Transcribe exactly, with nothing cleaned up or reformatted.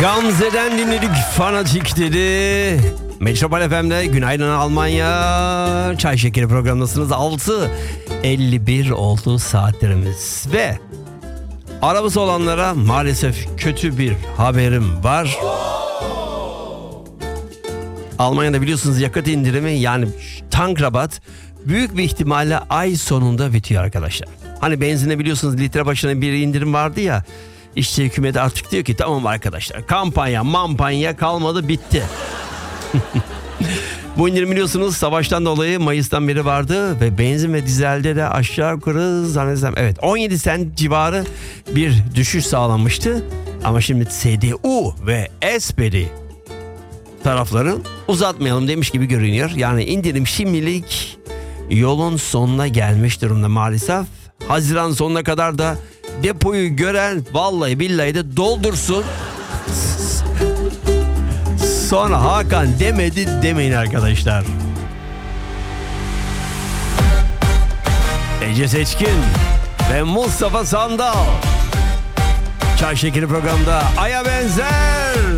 Gamze'den dinledik Fanatik dedi. Metropol F M'de günaydın Almanya. Çay Şekeri programındasınız. altı elli bir oldu saatlerimiz. Ve arabası olanlara maalesef kötü bir haberim var. Almanya'da biliyorsunuz yakıt indirimi, yani tank rabat büyük bir ihtimalle ay sonunda bitiyor arkadaşlar. Hani benzine biliyorsunuz litre başına bir indirim vardı ya. İşte hükümet artık diyor ki tamam arkadaşlar, kampanya mampanya kalmadı, bitti. Bu indirim biliyorsunuz savaştan dolayı Mayıs'tan beri vardı ve benzin ve dizelde de aşağı yukarı zannedersem evet on yedi sent civarı bir düşüş sağlanmıştı. Ama şimdi C D U ve S P D tarafları uzatmayalım demiş gibi görünüyor. Yani indirim şimdilik yolun sonuna gelmiş durumda maalesef. Haziran sonuna kadar da depoyu gören vallahi billahi de doldursun. Sonra Hakan demedi demeyin arkadaşlar. Ece Seçkin ve Mustafa Sandal Çay Şekeri programda Ay'a benzer.